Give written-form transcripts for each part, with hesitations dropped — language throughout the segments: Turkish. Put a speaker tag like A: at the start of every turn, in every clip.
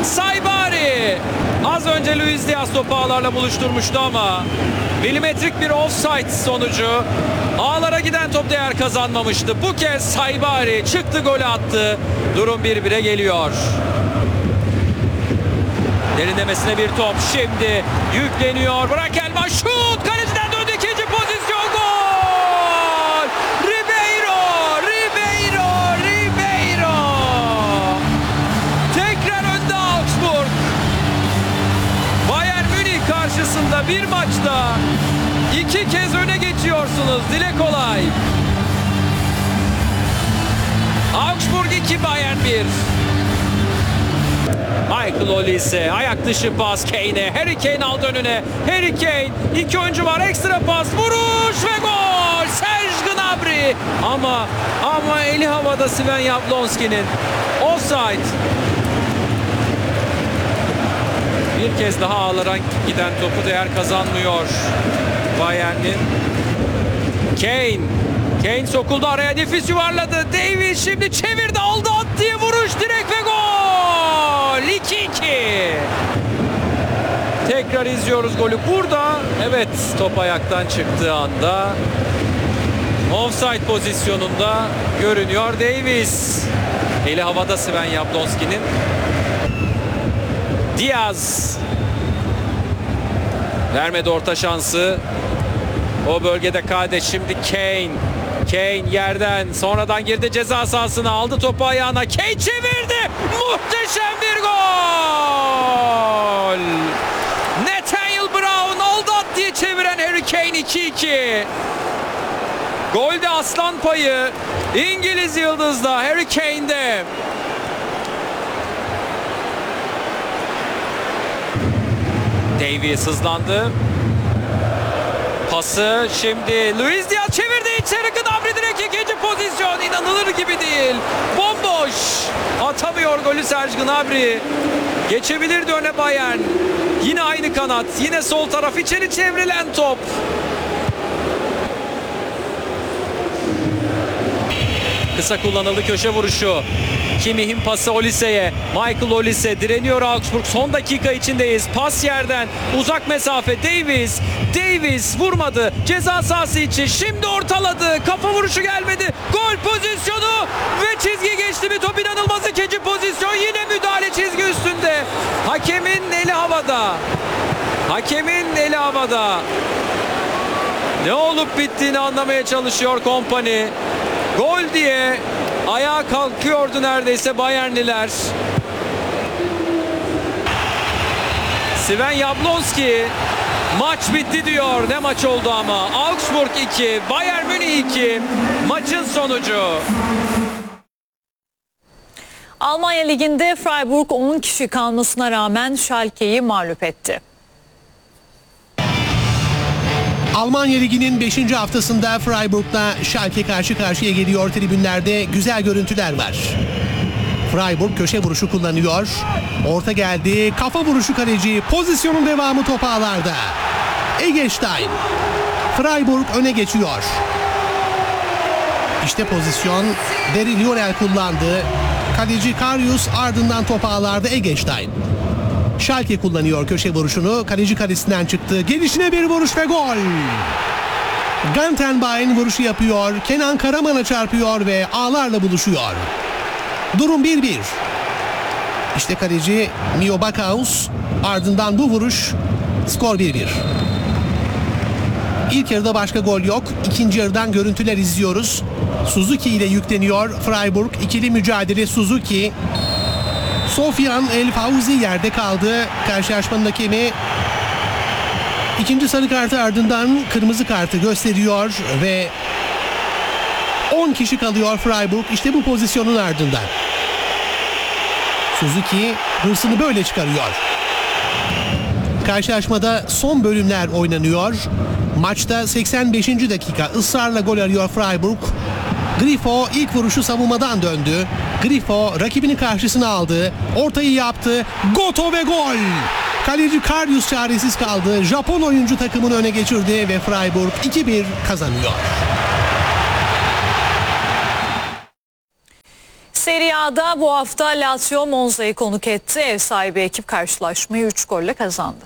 A: Saibari. Az önce Luis Diaz topu ağlarla buluşturmuştu ama milimetrik bir offside sonucu ağlara giden top değer kazanmamıştı. Bu kez Saibari çıktı, golü attı. Durum 1-1'e geliyor. Derinlemesine bir top. Şimdi yükleniyor. Burak Elman şut. Kaleciden döndü. İkinci pozisyon. Gol! Ribeiro! Tekrar önde Augsburg. Bayern Münih karşısında bir maçta 2 kez öne geçiyorsunuz. Dile kolay. Augsburg 2, Bayern 1. Michael Olise, ayak dışı pas Kane'e. Harry Kane aldı önüne. Harry Kane, 2 oyuncu var, ekstra pas, vuruş ve gol! Serge Gnabry. Ama eli havada Sven Jablonski'nin. Offside. Bir kez daha ağlara giden topu değer kazanmıyor Bayern'in. Kane sokuldu araya, nefis yuvarladı. Davies şimdi çevirdi, aldı, attığı vuruş, direkt ve gol! 2-2. Tekrar izliyoruz golü. Burada evet, top ayaktan çıktığı anda offside pozisyonunda görünüyor Davies. Eli havada Sven Jablonski'nin. Diaz vermedi orta şansı. O bölgede Kade, şimdi Kane yerden sonradan girdi ceza sahasına, aldı topu ayağına. Kane çevirdi. Muhteşem bir gol. Nathaniel Brown aldı, at diye çeviren Harry Kane. 2-2. Golde aslan payı İngiliz yıldızda, Harry Kane'de. Davies hızlandı. Pası şimdi Luis Diaz çevirdi içeri. Gnabry direkt ikinci pozisyon. İnanılır gibi değil. Bomboş. Atamıyor golü Serge Gnabry. Geçebilirdi öne Bayern. Yine aynı kanat. Yine sol taraf, içeri çevrilen top. Kısa kullanıldı, köşe vuruşu. Kimmih'in pası Olise'ye. Michael Olise direniyor Augsburg. Son dakika içindeyiz. Pas yerden uzak mesafe. Davies vurmadı. Ceza sahası içi. Şimdi ortaladı. Kafa vuruşu gelmedi. Gol pozisyonu ve çizgi geçti bir top. İnanılmaz ikinci pozisyon. Yine müdahale çizgi üstünde. Hakemin eli havada. Ne olup bittiğini anlamaya çalışıyor Kompany. Gol diye ayağa kalkıyordu neredeyse Bayernliler. Sven Jablonski maç bitti diyor. Ne maç oldu ama. Augsburg 2, Bayern Münih 2. Maçın sonucu.
B: Almanya Ligi'nde Freiburg 10 kişi kalmasına rağmen Schalke'yi mağlup etti.
C: Almanya Ligi'nin 5. haftasında Freiburg'la Schalke karşı karşıya geliyor. Tribünlerde güzel görüntüler var. Freiburg köşe vuruşu kullanıyor. Orta geldi. Kafa vuruşu kaleci. Pozisyonun devamı top ağlarda. Eggestein. Freiburg öne geçiyor. İşte pozisyon. Deri Lionel kullandı. Kaleci Karius, ardından top ağlarda Eggestein. Schalke kullanıyor köşe vuruşunu. Kaleci kalesinden çıktı. Gelişine bir vuruş ve gol. Gantenbein vuruşu yapıyor. Kenan Karaman'a çarpıyor ve ağlarla buluşuyor. Durum 1-1. İşte kaleci Mio Backhaus. Ardından bu vuruş. Skor 1-1. İlk yarıda başka gol yok. İkinci yarıdan görüntüler izliyoruz. Suzuki ile yükleniyor Freiburg. İkili mücadele Suzuki. Sofyan El Fauzi yerde kaldı. Karşılaşmanın hakemi ikinci sarı kartı ardından kırmızı kartı gösteriyor ve 10 kişi kalıyor Freiburg. İşte bu pozisyonun ardından. Suzuki hırsını böyle çıkarıyor. Karşılaşmada son bölümler oynanıyor. Maçta 85. dakika ısrarla gol arıyor Freiburg. Grifo ilk vuruşu savunmadan döndü. Grifo rakibini karşısına aldı. Ortayı yaptı. Goto ve gol. Kaleci Karius çaresiz kaldı. Japon oyuncu takımını öne geçirdi ve Freiburg 2-1 kazanıyor.
B: Serie A'da bu hafta Lazio Monza'yı konuk etti. Ev sahibi ekip karşılaşmayı 3 golle kazandı.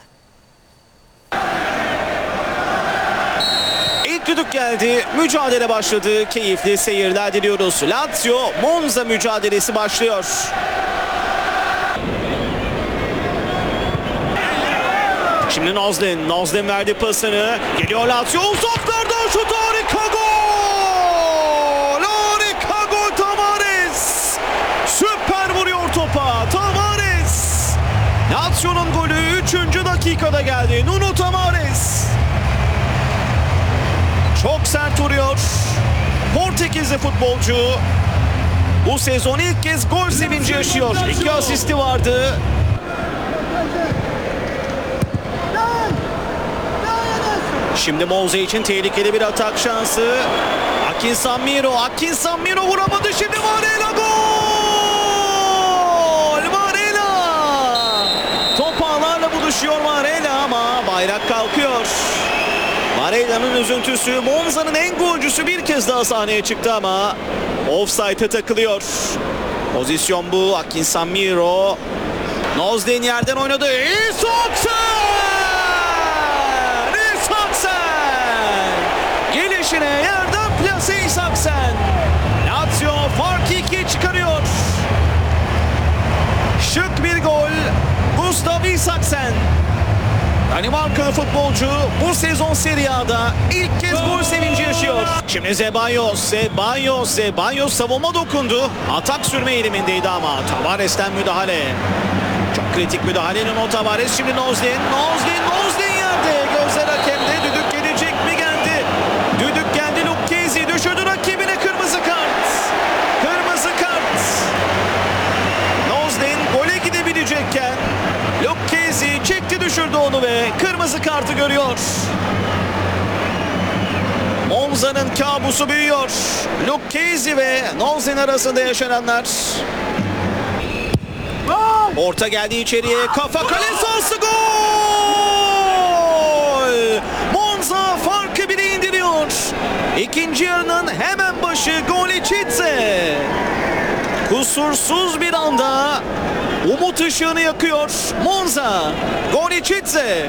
D: İlk düdük geldi. Mücadele başladı. Keyifli seyirler diliyoruz. Lazio Monza mücadelesi başlıyor. Şimdi Nozden verdi pasını. Geliyor Lazio. Uzaklardan şut, harika gol! Harika gol Tavares! Süper vuruyor topa. Tavares! Lazio'nun golü 3. dakikada geldi. Nuno Tavares. Çok sert vuruyor. Portekizli futbolcu bu sezon ilk kez gol sevinci yaşıyor. 2 asisti vardı. Şimdi Monza için tehlikeli bir atak şansı. Akin Samiro vuramadı. Şimdi Varela gol! Varela! Top ağlarla buluşuyor Varela ama bayrak kalkıyor. Varela'nın üzüntüsü. Monza'nın en golcüsü bir kez daha sahneye çıktı ama offside'e takılıyor. Pozisyon bu. Akin Samiro. Nozden yerden oynadı. İsaksen! Gelişine yerden plase İsaksen. Lazio farkı 2'ye çıkarıyor. Şık bir gol. Gustav İsaksen. Danimarkalı futbolcu bu sezon Serie A'da ilk kez gol sevinci yaşıyor. Şimdi Zeballos savunma dokundu. Atak sürme eğilimindeydi ama Tavares'ten müdahale. Çok kritik müdahalenin o Tavares. Şimdi Nozden yerde. Gözler hakemde. Düdük gelecek mi? Geldi. Düdük geldi. Lucchesi düşürdü rakibine, kırmızı kart. Kırmızı kart. Nozden gole gidebilecekken Lucchesi çekti, düşürdü onu ve kırmızı kartı görüyor. Monza'nın kabusu büyüyor. Lucchesi ve Nozden arasında yaşananlar. Orta geldi içeriye. Kafa kale sahası, gol! Monza farkı 1'e indiriyor. İkinci yarının hemen başı Golicitze. Kusursuz bir anda umut ışığını yakıyor Monza. Golicitze.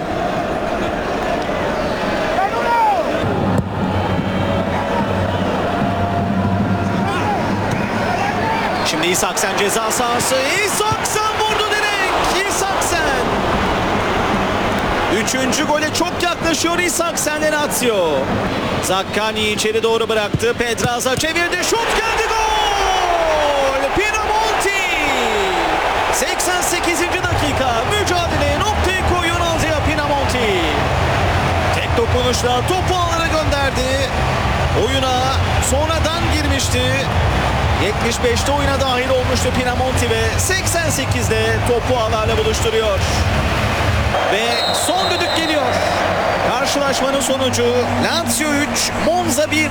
D: Şimdi İsaksen ceza sahası. İsaksen vurdu direkt. İsaksen. 3. gole çok yaklaşıyor İsaksen'le Lazio. Zaccagni içeri doğru bıraktı. Pedraza çevirdi. Şut geldi, gol! Pinamonti. 88. dakika. Mücadeleye noktayı koyuyor Andrea Pinamonti. Tek dokunuşla topu ağlara gönderdi. Oyuna sonradan girmişti. 75'te oyuna dahil olmuştu Pinamonti ve 88'de topu ağlarla buluşturuyor. Ve son düdük geliyor. Karşılaşmanın sonucu Lazio 3, Monza 1.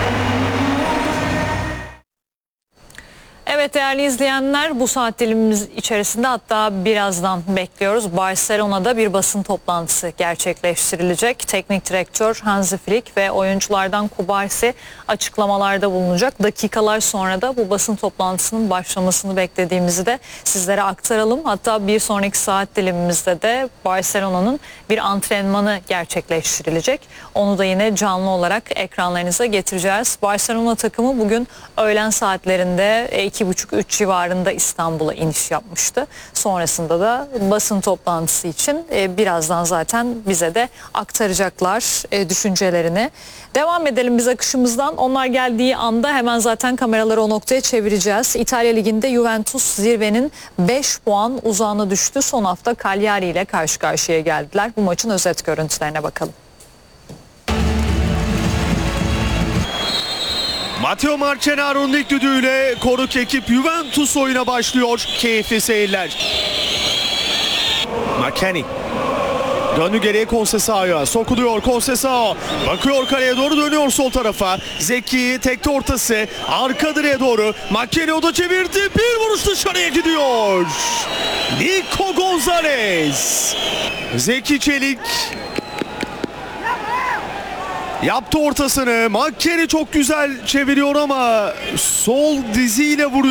B: Evet değerli izleyenler, bu saat dilimimiz içerisinde, hatta birazdan bekliyoruz, Barcelona'da bir basın toplantısı gerçekleştirilecek. Teknik direktör Hansi Flick ve oyunculardan Kubarsi açıklamalarda bulunacak. Dakikalar sonra da bu basın toplantısının başlamasını beklediğimizi de sizlere aktaralım. Hatta bir sonraki saat dilimimizde de Barcelona'nın bir antrenmanı gerçekleştirilecek. Onu da yine canlı olarak ekranlarınıza getireceğiz. Barcelona takımı bugün öğlen saatlerinde 2.30-3 civarında İstanbul'a iniş yapmıştı. Sonrasında da basın toplantısı için birazdan zaten bize de aktaracaklar düşüncelerini. Devam edelim biz akışımızdan. Onlar geldiği anda hemen zaten kameraları o noktaya çevireceğiz. İtalya Ligi'nde Juventus zirvenin 5 puan uzağına düştü. Son hafta Cagliari ile karşı karşıya geldiler. Bu maçın özet görüntülerine bakalım.
E: Matteo Marchenaro'nun ilk düdüğüyle konuk ekip Juventus oyuna başlıyor. Keyifli seyirler. McKennie döndü geriye, Conceição'ya sokuluyor. Conceição bakıyor kaleye doğru, dönüyor sol tarafa. Zeki tekte ortası, arka direğe doğru. McKennie o da çevirdi, bir vuruş dışarıya gidiyor. Nico Gonzalez. Zeki Çelik yaptı ortasını. McKennie çok güzel çeviriyor ama sol diziyle vuruyor.